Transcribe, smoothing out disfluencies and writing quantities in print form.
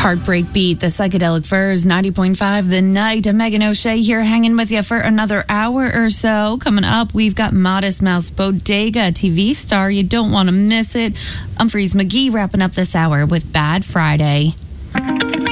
Heartbreak Beat, the Psychedelic Furs, 90.5 The Night. Megan O'Shea here hanging with you for another hour or so. Coming up, we've got Modest Mouse Bodega, TV star. You don't want to miss it. Humphreys McGee wrapping up this hour with Bad Friday.